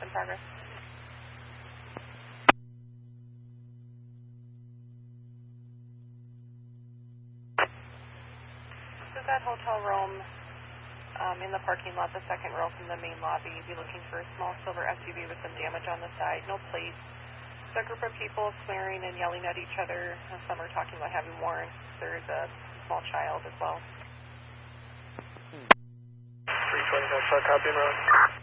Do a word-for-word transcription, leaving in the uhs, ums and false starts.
In progress. This is that hotel room um, in the parking lot, the second row from the main lobby. You'd be looking for a small silver S U V with some damage on the side, no plates. It's a group of people swearing and yelling at each other. Some are talking about having warrants. There's a small child as well. three twenty-five, copy, Ron.